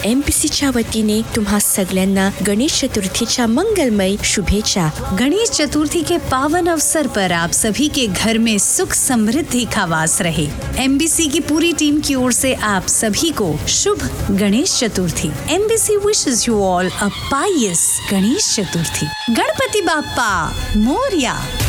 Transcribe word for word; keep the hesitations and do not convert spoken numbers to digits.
एमबीसीच्या वतीने तुम्हा सगळ्यांना गणेश चतुर्थीच्या मंगलमय शुभेच्छा। गणेश चतुर्थी के पावन अवसर पर आप सभी के घर में सुख समृद्धि का वास रहे। एमबीसी की पूरी टीम की ओर से आप सभी को शुभ Ganesh Chaturthi. MBC wishes you all a Payas Ganesh Chaturthi. Ganpati Bappa Morya.